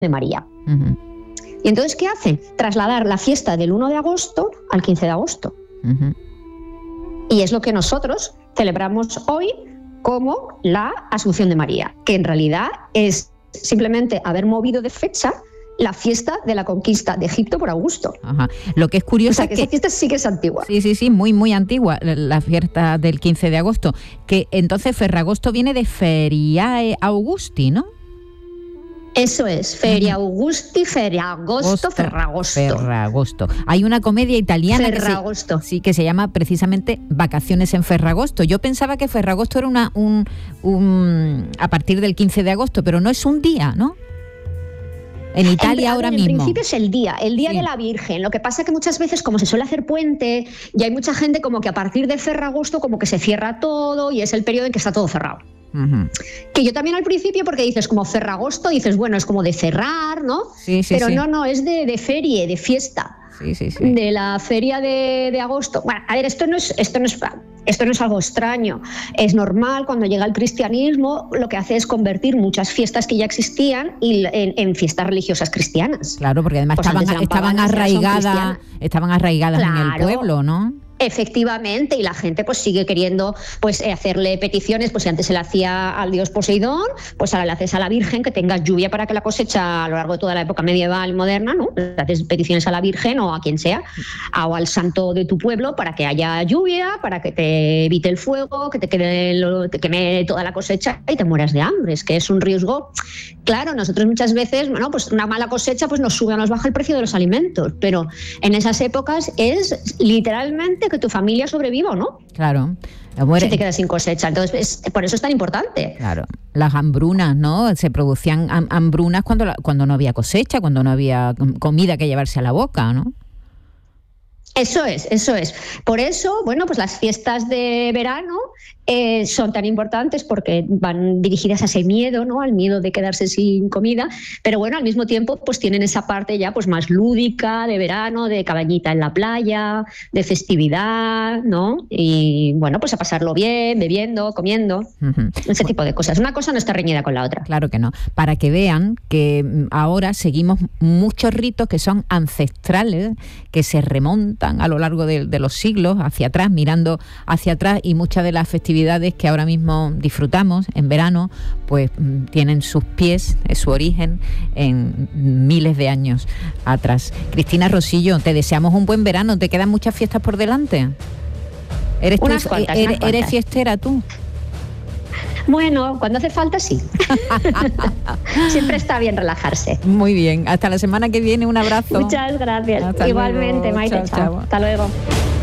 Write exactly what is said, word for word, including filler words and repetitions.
de María. Uh-huh. Y entonces, ¿qué hace? Trasladar la fiesta del uno de agosto al quince de agosto. Uh-huh. Y es lo que nosotros celebramos hoy como la Asunción de María, que en realidad es simplemente haber movido de fecha la fiesta de la conquista de Egipto por Augusto. Ajá. Lo que es curioso, o sea, que es que esa fiesta sí que es antigua. Sí, sí, sí, muy, muy antigua, la fiesta del quince de agosto. Que entonces Ferragosto viene de Feriae Augusti, ¿no? Eso es, Feria Augusti, Ferragosto, Ferragosto. Ferragosto. Hay una comedia italiana Ferragosto. que se, sí, que se llama precisamente Vacaciones en Ferragosto. Yo pensaba que Ferragosto era una un, un a partir del quince de agosto, pero no es un día, ¿no? En Italia en, ahora en mismo. En principio es el día, el día sí. de la Virgen. Lo que pasa es que muchas veces, como se suele hacer puente, y hay mucha gente como que a partir de Ferragosto como que se cierra todo y es el periodo en que está todo cerrado. Uh-huh. Que yo también al principio, porque dices como Ferragosto, dices, bueno, es como de cerrar, ¿no? Sí, sí, Pero sí. no, no, es de, de ferie, de fiesta. Sí, sí, sí. De la feria de, de agosto. Bueno, a ver, esto no es, esto no es, esto no es algo extraño. Es normal, cuando llega el cristianismo, lo que hace es convertir muchas fiestas que ya existían y en, en fiestas religiosas cristianas. Claro, porque además pues estaban, estaban arraigadas, estaban arraigadas claro. en el pueblo, ¿no? Efectivamente, y la gente pues sigue queriendo pues hacerle peticiones, pues si antes se le hacía al dios Poseidón, pues ahora le haces a la Virgen que tenga lluvia para que la cosecha a lo largo de toda la época medieval y moderna, ¿no? Le haces peticiones a la Virgen o a quien sea, o al santo de tu pueblo para que haya lluvia, para que te evite el fuego, que te quede, te queme toda la cosecha y te mueras de hambre. Es que es un riesgo. Claro, nosotros muchas veces, bueno, pues una mala cosecha pues nos sube o nos baja el precio de los alimentos, pero en esas épocas es literalmente que tu familia sobreviva, ¿no? Claro. Si te quedas sin cosecha. Entonces, es, por eso es tan importante. Claro. Las hambrunas, ¿no? Se producían hambrunas cuando, la, cuando no había cosecha, cuando no había comida que llevarse a la boca, ¿no? Eso es, eso es. Por eso, bueno, pues las fiestas de verano eh, son tan importantes porque van dirigidas a ese miedo, ¿no? Al miedo de quedarse sin comida, pero bueno, al mismo tiempo pues tienen esa parte ya pues más lúdica de verano, de cabañita en la playa, de festividad, ¿no? Y bueno, pues a pasarlo bien, bebiendo, comiendo, uh-huh. ese tipo de cosas. Una cosa no está reñida con la otra. Claro que no. Para que vean que ahora seguimos muchos ritos que son ancestrales, que se remontan a lo largo de, de los siglos hacia atrás, mirando hacia atrás, y muchas de las festividades que ahora mismo disfrutamos en verano pues tienen sus pies, su origen en miles de años atrás. Cristina Rosillo, te deseamos un buen verano. ¿Te quedan muchas fiestas por delante? ¿Eres, unas tú, cuantas, eres, unas cuantas. ¿Eres fiestera tú? Bueno, cuando hace falta sí. Siempre está bien relajarse. Muy bien, hasta la semana que viene, un abrazo. Muchas gracias. Hasta Igualmente, luego. Maite. Chao, Chao. chao. Hasta luego.